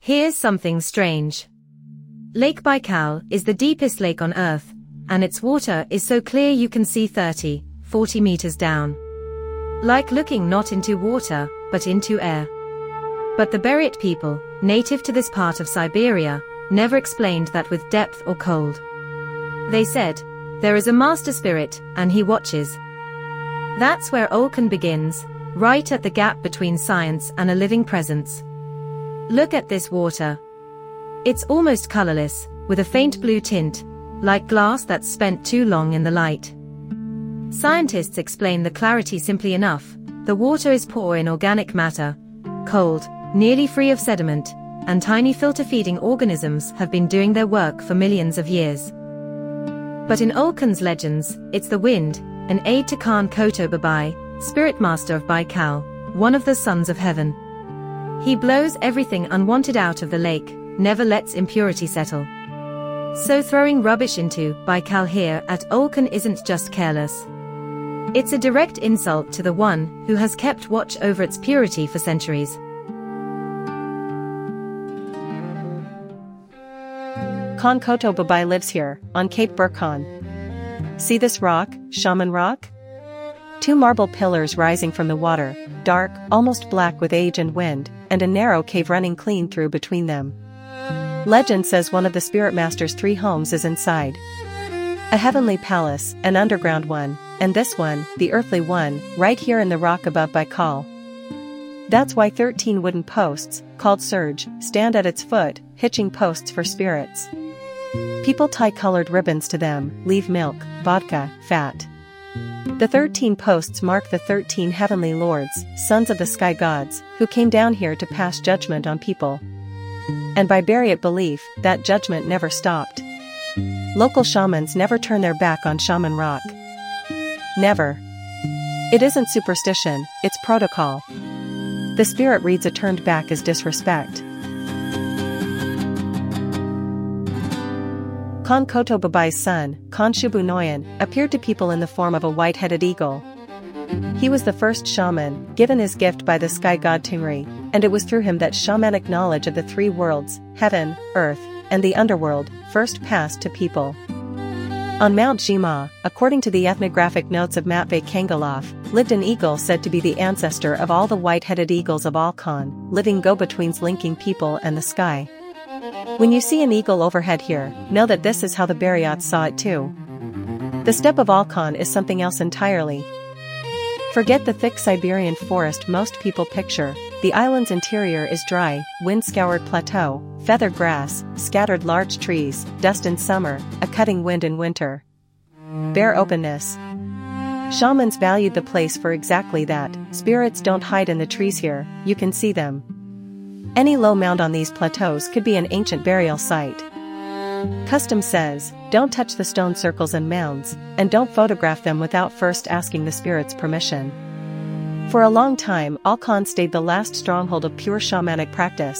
Here's something strange. Lake Baikal is the deepest lake on Earth, and its water is so clear you can see 30, 40 meters down. Like looking not into water, but into air. But the Buryat people, native to this part of Siberia, never explained that with depth or cold. They said, there is a master spirit, and he watches. That's where Olkhon begins, right at the gap between science and a living presence. Look at this water. It's almost colorless, with a faint blue tint, like glass that's spent too long in the light. Scientists explain the clarity simply enough. The water is poor in organic matter, cold, nearly free of sediment, and tiny filter-feeding organisms have been doing their work for millions of years. But in Olkhon's legends, it's the wind, an aide to Khan Koto Babai, spirit master of Baikal, one of the sons of heaven. He blows everything unwanted out of the lake, never lets impurity settle. So throwing rubbish into Baikal here at Olkhon isn't just careless. It's a direct insult to the one who has kept watch over its purity for centuries. Khan Koto Babai lives here, on Cape Burkhan. See this rock, Shaman Rock? Two marble pillars rising from the water, dark, almost black with age and wind, and a narrow cave running clean through between them. Legend says one of the spirit master's 3 homes is inside. A heavenly palace, an underground one, and this one, the earthly one, right here in the rock above Baikal. That's why 13 wooden posts, called surge, stand at its foot, hitching posts for spirits. People tie colored ribbons to them, leave milk, vodka, fat. The 13 posts mark the 13 heavenly lords, sons of the sky gods, who came down here to pass judgment on people. And by Buryat belief, that judgment never stopped. Local shamans never turn their back on Shaman Rock. Never. It isn't superstition, it's protocol. The spirit reads a turned back as disrespect. Khan Koto Babai's son, Khan Shubu Noyan, appeared to people in the form of a white-headed eagle. He was the first shaman, given his gift by the sky god Tungri, and it was through him that shamanic knowledge of the 3 worlds, heaven, earth, and the underworld, first passed to people. On Mount Jima, according to the ethnographic notes of Matvey Kangalov, lived an eagle said to be the ancestor of all the white-headed eagles of Olkhon, living go-betweens linking people and the sky. When you see an eagle overhead here, know that this is how the Buryats saw it too. The steppe of Olkhon is something else entirely. Forget the thick Siberian forest most people picture. The island's interior is dry, wind-scoured plateau, feathered grass, scattered large trees, dust in summer, a cutting wind in winter. Bare openness. Shamans valued the place for exactly that. Spirits don't hide in the trees here, you can see them. Any low mound on these plateaus could be an ancient burial site. Custom says, don't touch the stone circles and mounds, and don't photograph them without first asking the spirit's permission. For a long time, Olkhon stayed the last stronghold of pure shamanic practice.